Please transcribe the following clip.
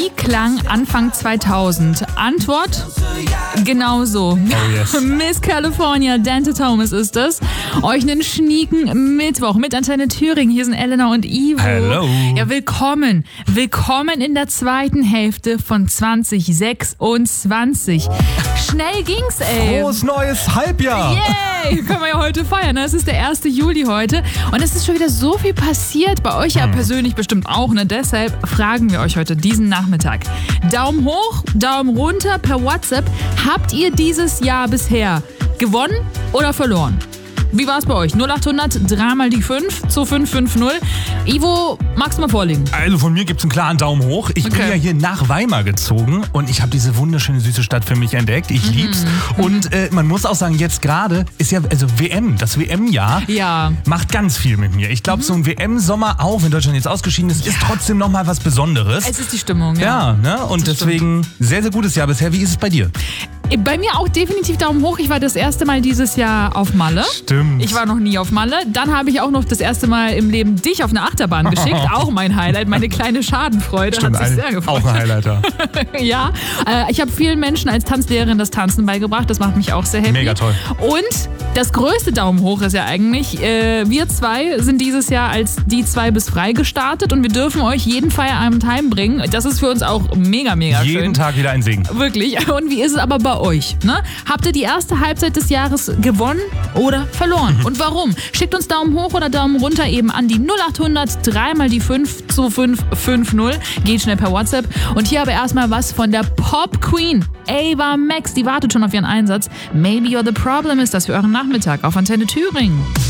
Wie klang Anfang 2000? Antwort? Genauso. Oh yes. Miss California, Dante Thomas ist es. Euch einen schnieken Mittwoch mit Antenne Thüringen. Hier sind Elena und Ivo. Hello. Ja, willkommen. Willkommen in der zweiten Hälfte von 2026. Schnell ging's, ey. Frohes neues Halbjahr. Yay! Können wir ja heute feiern. Ne? Es ist der 1. Juli heute. Und es ist schon wieder so viel passiert. Bei euch ja persönlich bestimmt auch. Ne? Deshalb fragen wir euch heute diesen Nachmittag. Daumen hoch, Daumen runter per WhatsApp. Habt ihr dieses Jahr bisher gewonnen oder verloren? Wie war es bei euch? 0800 3 mal die 5 zu 550. Ivo, magst du mal vorlegen? Also von mir gibt's einen klaren Daumen hoch. Ich bin ja hier nach Weimar gezogen und ich habe diese wunderschöne süße Stadt für mich entdeckt. Ich lieb's. Und man muss auch sagen, jetzt gerade ist ja also WM, das WM-Jahr macht ganz viel mit mir. Ich glaube, so ein WM-Sommer, auch wenn Deutschland jetzt ausgeschieden ist, ist trotzdem nochmal was Besonderes. Es ist die Stimmung, Ja, ne? Und deswegen sehr, sehr gutes Jahr bisher. Wie ist es bei dir? Bei mir auch definitiv Daumen hoch. Ich war das erste Mal dieses Jahr auf Malle. Stimmt. Ich war noch nie auf Malle. Dann habe ich auch noch das erste Mal im Leben dich auf eine Achterbahn geschickt. Auch mein Highlight, meine kleine Schadenfreude. Stimmt, hat sich sehr gefreut. Auch ein Highlighter. Ja, ich habe vielen Menschen als Tanzlehrerin das Tanzen beigebracht. Das macht mich auch sehr happy. Mega toll. Und das größte Daumen hoch ist ja eigentlich, wir zwei sind dieses Jahr als die 2 bis frei gestartet und wir dürfen euch jeden Feierabend heimbringen. Das ist für uns auch mega, mega schön. Jeden Tag wieder ein Segen. Wirklich. Und wie ist es aber bei euch? Ne? Habt ihr die erste Halbzeit des Jahres gewonnen oder verloren? Und warum? Schickt uns Daumen hoch oder Daumen runter eben an die 0800 3 mal die 5 zu 550. Geht schnell per WhatsApp. Und hier aber erstmal was von der Pop Queen. Ava Max, die wartet schon auf ihren Einsatz. Maybe You're the Problem ist das für euren Nachmittag auf Antenne Thüringen.